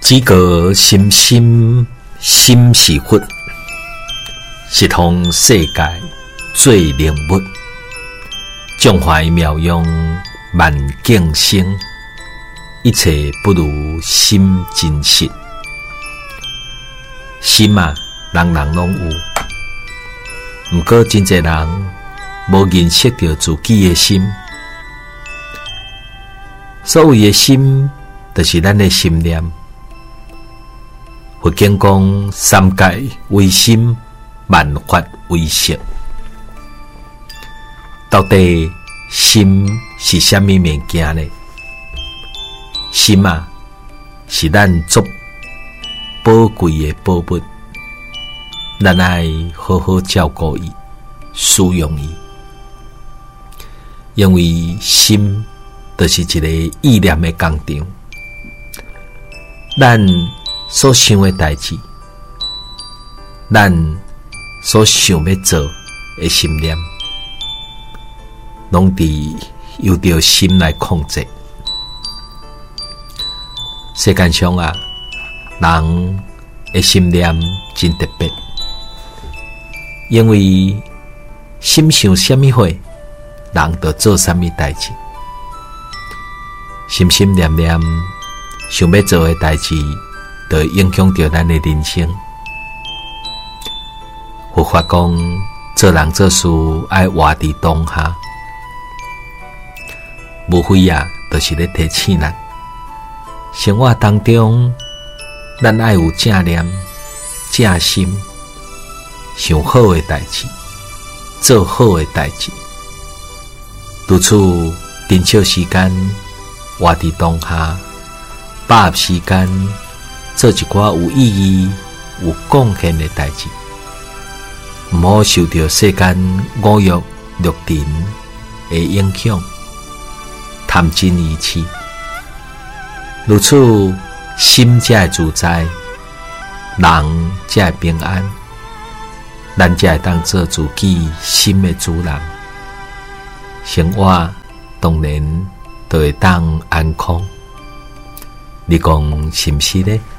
只个心心，心是佛，是通世界最灵物。众怀妙用万境生，一切不如心真实。心啊，人人拢有，不过真侪人无认识到自己的心。所谓的心，就是咱的心念。佛经讲：三界为心，万法为识。到底心是什么物件呢？心啊，是咱足宝贵的宝物，咱爱好好照顾伊，使用伊。因为心就是一个意念的工厂，咱所想的代志，咱所想要做的心念，拢伫由着心来控制。世界上啊，人的心念真特别，因为心想什么货，人就做什么代志。心心念念想要做的代志，就会影响到咱的人生。佛法讲，做人做事爱活伫当下，无非啊，就是咧提醒咱，生活当中，咱爱有正念、正心，想好的代志，做好的代志，拄此珍惜时间，活伫当下，把握时间。做一寡有意义、有贡献的代志，唔好受到世间五欲六尘的影响，贪嗔疑痴。如此，心才会自在，人才会平安，咱才会当做自己心的主人，生活当然就会当安康。你讲是不是呢？